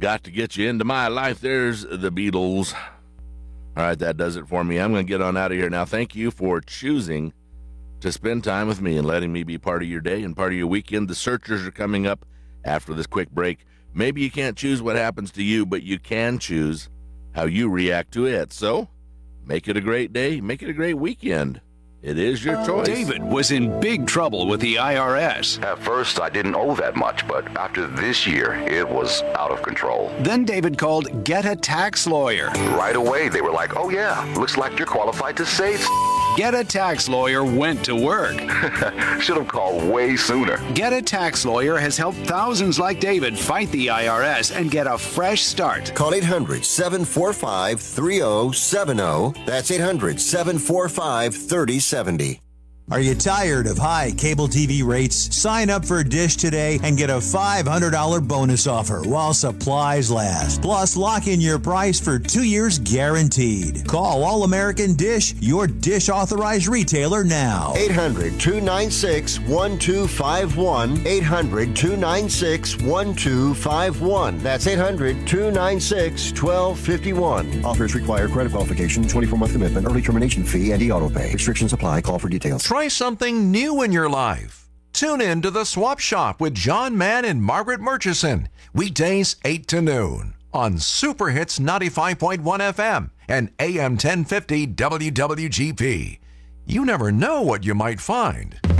Got to Get You Into My Life. There's the Beatles. All right, that does it for me. I'm going to get on out of here now. Thank you for choosing to spend time with me and letting me be part of your day and part of your weekend. The Searchers are coming up after this quick break. Maybe you can't choose what happens to you, but you can choose how you react to it. So make it a great day. Make it a great weekend. It is your choice. David was in big trouble with the IRS. At first, I didn't owe that much, but after this year, it was out of control. Then David called Get a Tax Lawyer. Right away, they were like, oh yeah, looks like you're qualified to save. Get a Tax Lawyer went to work. Should have called way sooner. Get a Tax Lawyer has helped thousands like David fight the IRS and get a fresh start. Call 800-745-3070. That's 800-745-3070. Are you tired of high cable TV rates? Sign up for Dish today and get a $500 bonus offer while supplies last. Plus, lock in your price for 2 years guaranteed. Call All American Dish, your Dish authorized retailer now. 800-296-1251. 800-296-1251. That's 800-296-1251. Offers require credit qualification, 24-month commitment, early termination fee, and e-auto pay. Restrictions apply. Call for details. Try something new in your life. Tune in to The Swap Shop with John Mann and Margaret Murchison. Weekdays 8 to noon on Super Hits 95.1 FM and AM 1050 WWGP. You never know what you might find.